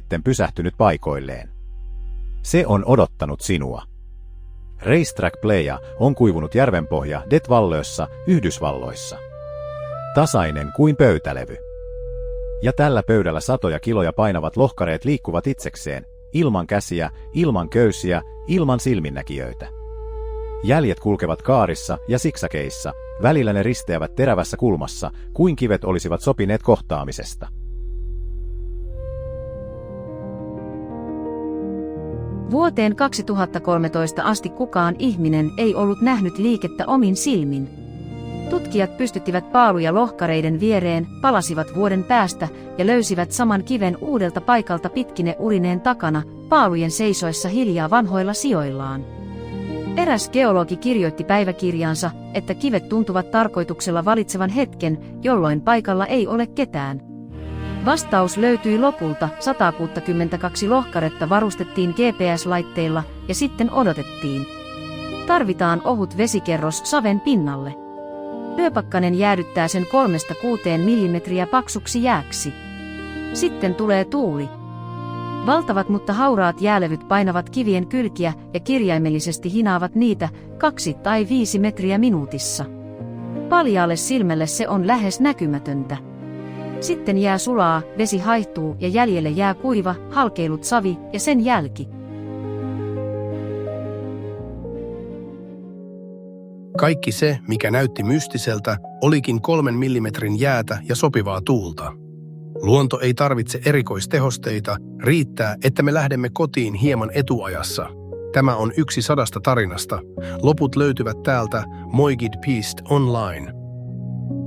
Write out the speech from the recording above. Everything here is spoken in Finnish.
sitten pysähtynyt paikoilleen. Se on odottanut sinua. Racetrack Playa on kuivunut järvenpohja Det Vallössä, Yhdysvalloissa. Tasainen kuin pöytälevy. Ja tällä pöydällä satoja kiloja painavat lohkareet liikkuvat itsekseen, ilman käsiä, ilman köysiä, ilman silminnäkijöitä. Jäljet kulkevat kaarissa ja siksakeissa, välillä ne risteävät terävässä kulmassa, kuin kivet olisivat sopineet kohtaamisesta. Vuoteen 2013 asti kukaan ihminen ei ollut nähnyt liikettä omin silmin. Tutkijat pystyttivät paaluja lohkareiden viereen, palasivat vuoden päästä ja löysivät saman kiven uudelta paikalta pitkine urineen takana, paalujen seisoessa hiljaa vanhoilla sijoillaan. Eräs geologi kirjoitti päiväkirjaansa, että kivet tuntuvat tarkoituksella valitsevan hetken, jolloin paikalla ei ole ketään. Vastaus löytyi lopulta, 162 lohkaretta varustettiin GPS-laitteilla ja sitten odotettiin. Tarvitaan ohut vesikerros saven pinnalle. Yöpakkanen jäädyttää sen 3–6 millimetriä paksuksi jääksi. Sitten tulee tuuli. Valtavat mutta hauraat jäälevyt painavat kivien kylkiä ja kirjaimellisesti hinaavat niitä 2 tai 5 metriä minuutissa. Paljaalle silmälle se on lähes näkymätöntä. Sitten jää sulaa, vesi haihtuu ja jäljelle jää kuiva, halkeilut savi ja sen jälki. Kaikki se, mikä näytti mystiseltä, olikin 3 millimetrin jäätä ja sopivaa tuulta. Luonto ei tarvitse erikoistehosteita, riittää, että me lähdemme kotiin hieman etuajassa. Tämä on yksi 100 tarinasta. Loput löytyvät täältä Moigid Peast Online.